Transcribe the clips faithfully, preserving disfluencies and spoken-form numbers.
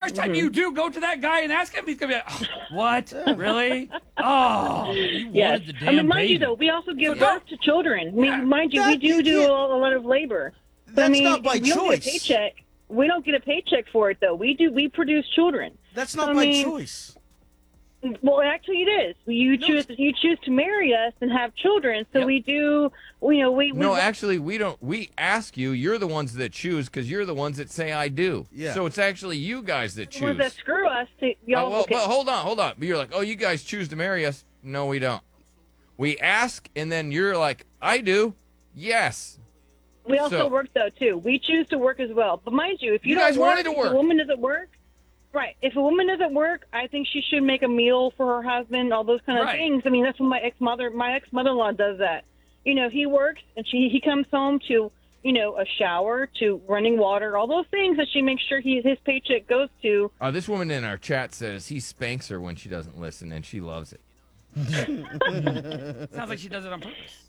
first time Mm-hmm. you do, go to that guy and ask him. He's gonna be like, oh, "What? Really? Oh, you Yes. wanted the damn I mean, mind baby." you, though, we also give So birth don't- to children. I mean, Yeah. mind you, we That- do you do can't- a, a lot of labor. But, I That's mean, not by we don't get a choice. paycheck. We don't get a paycheck for it, though. We do. We produce children. That's not I by mean- choice. Well, actually, it is. You choose. You choose to marry us and have children. So Yep. we do. You know, we. we No, actually, we don't. We ask you. You're the ones that choose because you're the ones that say I do. Yeah. So it's actually you guys that the ones choose. that screw us. To, Oh, y'all, well, okay. but hold on, hold on. You're like, oh, you guys choose to marry us. No, we don't. We ask, and then you're like, I do. Yes. We also So- work though too. We choose to work as well. But mind you, if you, You don't guys work, wanted to if work. a woman doesn't work, right? If a woman doesn't work, I think she should make a meal for her husband. All those kind of Right. things. I mean, that's what my ex mother, my ex mother in law does that. You know, he works and she he comes home to you know a shower, to running water, all those things that she makes sure he his paycheck goes to. Uh, this woman in our chat says he spanks her when she doesn't listen, and she loves it. Sounds like she does it on purpose.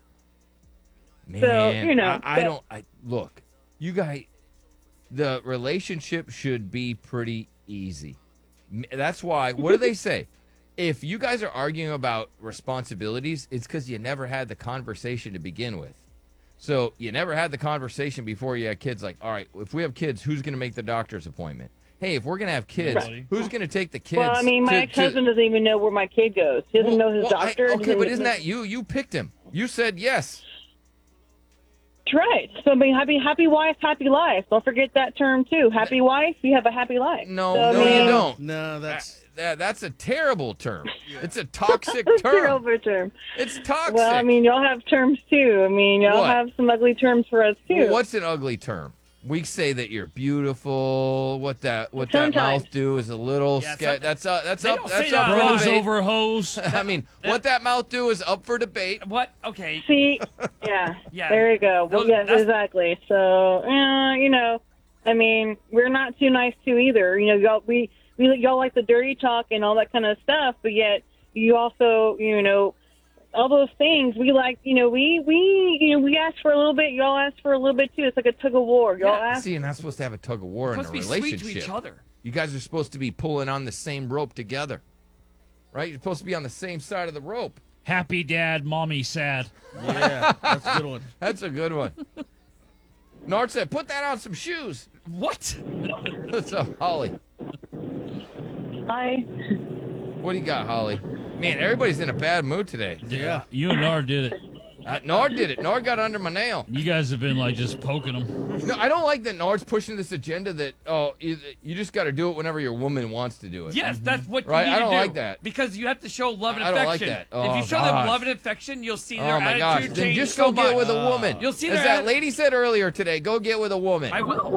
Man, you know, I, I but- don't. I look, you guys. The relationship should be pretty easy. M- That's why. What do they say? If you guys are arguing about responsibilities, it's because you never had the conversation to begin with. So you never had the conversation before you had kids. Like, all right, if we have kids, who's going to make the doctor's appointment? Hey, if we're going to have kids, Nobody. who's going to take the kids? Well, I mean, my to- ex husband to- doesn't even know where my kid goes. He doesn't know his well, I- doctor. okay, doesn't- but isn't that you? You picked him. You said yes. That's right. So, I mean, happy, happy wife, happy life. Don't forget that term too. Happy wife, you have a happy life. No, So, I no, mean, you don't. No, that's That, that's a terrible term. It's a toxic That's a term. terrible term. It's toxic. Well, I mean, y'all have terms too. I mean, y'all What? have some ugly terms for us too. Well, what's an ugly term? We say that you're beautiful. What that what that Sometimes. mouth do is a little Yeah, sca- some- That's uh, that's They up. don't That's say up that for wrong. Bros debate. over hose. I mean, what that mouth do is up for debate. What? Okay. See, yeah, Yeah. there you go. Well, Those- yes, that's- exactly. So, uh, you know, I mean, we're not too nice too either. You know, y'all we we y'all like the dirty talk and all that kind of stuff, but yet you also, you know. All those things we like, you know, we we you know we ask for a little bit, y'all ask for a little bit too. It's like a tug of war. Y'all Yeah, ask. See, you're not supposed to have a tug of war in a Supposed to be relationship. sweet to each other. You guys are supposed to be pulling on the same rope together, right? You're supposed to be on the same side of the rope. Happy dad, mommy sad. yeah, that's a good one. That's a good one. Nard said, "Put that on some shoes." What? What's up, Holly? Hi. What do you got, Holly? Man, everybody's in a bad mood today. Yeah. You and Nard did it. Uh, Nard did it. Nard got under my nail. You guys have been like just poking him. No, I don't like that Nard's pushing this agenda that, oh, you, you just got to do it whenever your woman wants to do it. Yes, that's what Right, you need I don't to do. like that. Because you have to show love and I don't like affection. that. Oh, if you show them gosh. love and affection, you'll see their Oh, my attitude gosh. change Then just so go get much. with a woman. You'll see As their that atti- lady said earlier today, go get with a woman. I will.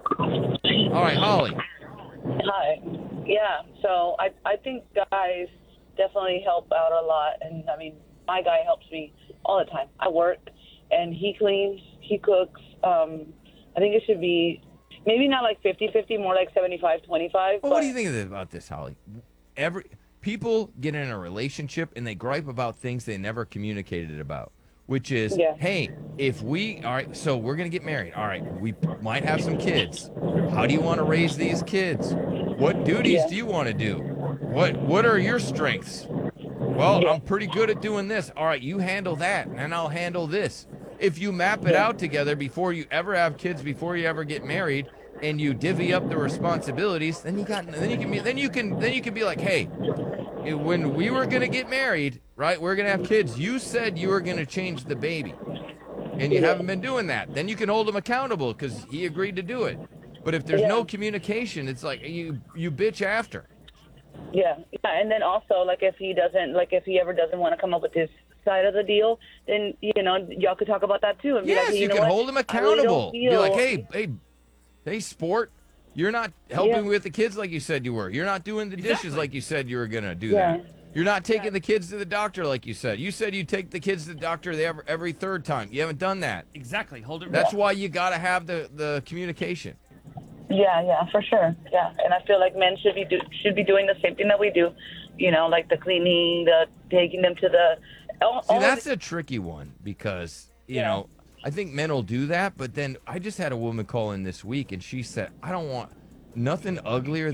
All right, Holly. Hi. Yeah. So I I think guys definitely help out a lot, and I mean my guy helps me all the time. I work, and he cleans, he cooks. Um, I think it should be maybe not like fifty-fifty, more like seventy-five twenty-five. Well, what do you think of this- about this, Holly? Every people get in a relationship and they gripe about things they never communicated about, which is, Yeah. hey, if we all right, so we're gonna get married. All right, we might have some kids. How do you want to raise these kids? What duties Yeah. do you want to do? What What are your strengths? Well, I'm pretty good at doing this. All right, you handle that, and I'll handle this. If you map it out together before you ever have kids, before you ever get married, and you divvy up the responsibilities, then you got then you can be then you can then you can be like, hey, eh, when we were gonna get married, right? We're gonna have kids. You said you were gonna change the baby, and you haven't been doing that. Then you can hold him accountable because he agreed to do it. But if there's no communication, it's like you you bitch after. Yeah, yeah, and then also like if he doesn't, like if he ever doesn't want to come up with his side of the deal, then you know y'all could talk about that too. And be Yes, like, hey, you, you know can what? hold him I really don't accountable. Be feel- like, hey, hey, hey, sport, you're not helping Yeah. with the kids like you said you were. You're not doing the dishes Exactly. like you said you were gonna do Yeah. that. You're not taking the kids to the doctor like you said. You said you take the kids to the doctor every, every third time. You haven't done that. Exactly. Hold it. That's why you got to have the, the communication. Yeah, yeah, for sure. Yeah, and I feel like men should be do, should be doing the same thing that we do. You know, like the cleaning, the taking them to the. All, See, all that's of a tricky one because, you Yeah. know, I think men will do that. But then I just had a woman call in this week and she said, I don't want nothing uglier